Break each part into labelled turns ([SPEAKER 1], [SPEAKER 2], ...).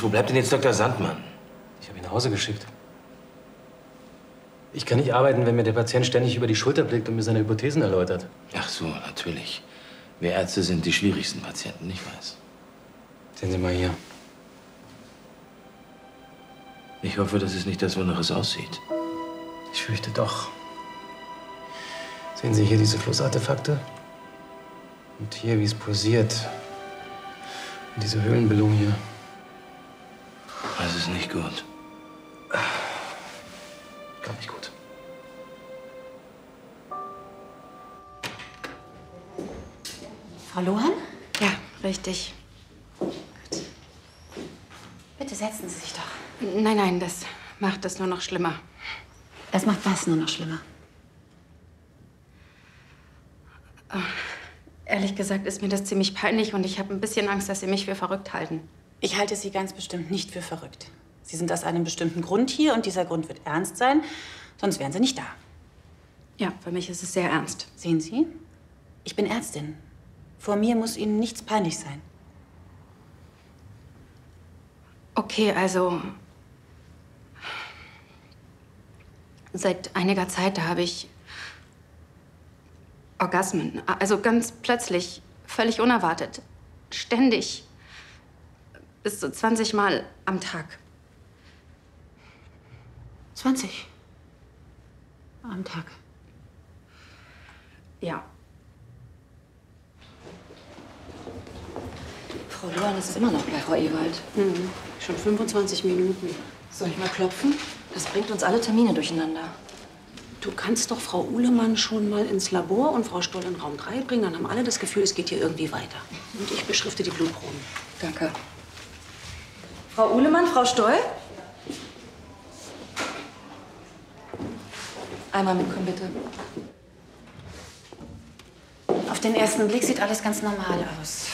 [SPEAKER 1] wo bleibt denn jetzt Dr. Sandmann?
[SPEAKER 2] Ich habe ihn nach Hause geschickt. Ich kann nicht arbeiten, wenn mir der Patient ständig über die Schulter blickt und mir seine Hypothesen erläutert.
[SPEAKER 1] Ach so, natürlich. Wir Ärzte sind die schwierigsten Patienten, ich weiß.
[SPEAKER 2] Sehen Sie mal hier.
[SPEAKER 1] Ich hoffe, das ist nicht das, wonach es aussieht.
[SPEAKER 2] Ich fürchte doch. Sehen Sie hier diese Flussartefakte? Und hier, wie es pulsiert. Und diese Höhlenbildung hier.
[SPEAKER 1] Das ist nicht gut.
[SPEAKER 2] Gar nicht gut.
[SPEAKER 3] Frau Lohan?
[SPEAKER 4] Ja, richtig.
[SPEAKER 3] Gut. Bitte setzen Sie sich doch.
[SPEAKER 4] Nein, nein, das macht es nur noch schlimmer.
[SPEAKER 3] Das macht was nur noch schlimmer?
[SPEAKER 4] Ehrlich gesagt ist mir das ziemlich peinlich und ich habe ein bisschen Angst, dass Sie mich für verrückt halten.
[SPEAKER 3] Ich halte Sie ganz bestimmt nicht für verrückt. Sie sind aus einem bestimmten Grund hier und dieser Grund wird ernst sein, sonst wären Sie nicht da.
[SPEAKER 4] Ja, für mich ist es sehr ernst.
[SPEAKER 3] Sehen Sie? Ich bin Ärztin. Vor mir muss Ihnen nichts peinlich sein.
[SPEAKER 4] Okay, also seit einiger Zeit, da habe ich Orgasmen. Also ganz plötzlich, völlig unerwartet, ständig, bis zu 20 Mal am Tag.
[SPEAKER 3] 20 am Tag.
[SPEAKER 4] Ja.
[SPEAKER 5] Frau Lohan ist immer noch bei Frau Ewald.
[SPEAKER 6] Schon 25 Minuten.
[SPEAKER 5] Soll ich mal klopfen? Das bringt uns alle Termine durcheinander.
[SPEAKER 6] Du kannst doch Frau Uhlemann schon mal ins Labor und Frau Stoll in Raum 3 bringen. Dann haben alle das Gefühl, es geht hier irgendwie weiter. Und ich beschrifte die Blutproben.
[SPEAKER 5] Danke. Frau Uhlemann, Frau Stoll? Einmal mitkommen, bitte.
[SPEAKER 3] Auf den ersten Blick sieht alles ganz normal aus.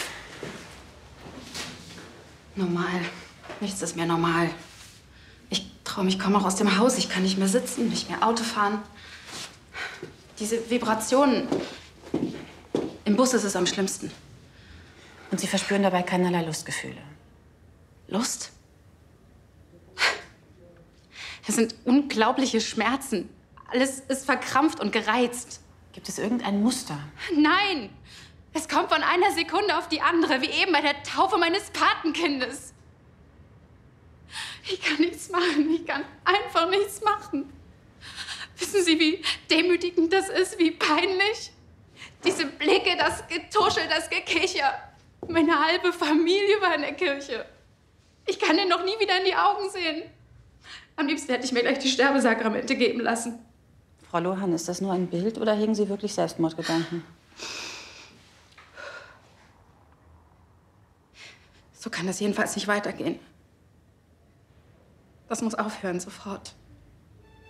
[SPEAKER 4] Normal. Nichts ist mehr normal. Ich traue mich kaum noch aus dem Haus. Ich kann nicht mehr sitzen, nicht mehr Auto fahren. Diese Vibrationen. Im Bus ist es am schlimmsten.
[SPEAKER 3] Und Sie verspüren dabei keinerlei Lustgefühle.
[SPEAKER 4] Lust? Es sind unglaubliche Schmerzen. Alles ist verkrampft und gereizt.
[SPEAKER 3] Gibt es irgendein Muster?
[SPEAKER 4] Nein! Es kommt von einer Sekunde auf die andere, wie eben bei der Taufe meines Patenkindes. Ich kann nichts machen. Ich kann einfach nichts machen. Wissen Sie, wie demütigend das ist, wie peinlich? Diese Blicke, das Getuschel, das Gekicher. Meine halbe Familie war in der Kirche. Ich kann den noch nie wieder in die Augen sehen. Am liebsten hätte ich mir gleich die Sterbesakramente geben lassen.
[SPEAKER 3] Frau Lohan, ist das nur ein Bild oder hegen Sie wirklich Selbstmordgedanken?
[SPEAKER 4] So kann das jedenfalls nicht weitergehen. Das muss aufhören, sofort.